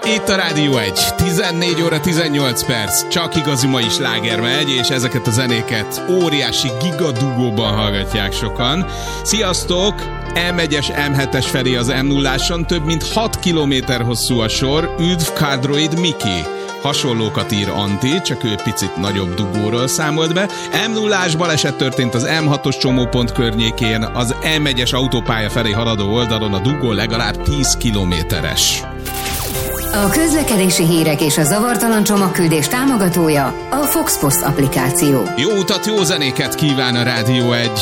Itt a Rádió 1, 14 óra 18 perc, csak igazi mai sláger megy, és ezeket a zenéket óriási gigadugóban hallgatják sokan. Sziasztok! M1-es, M7-es felé az M0-áson több mint 6 kilométer hosszú a sor. Üdv Kádroid Miki! Hasonlókat ír Anti, csak ő picit nagyobb dugóról számolt be. M0-ás baleset történt az M6-os csomópont környékén, az M1-es autópálya felé haladó oldalon a dugó legalább 10 kilométeres. A közlekedési hírek és a zavartalan csomagküldés támogatója a Fox Post applikáció. Jó utat, jó zenéket kíván a Rádió 1!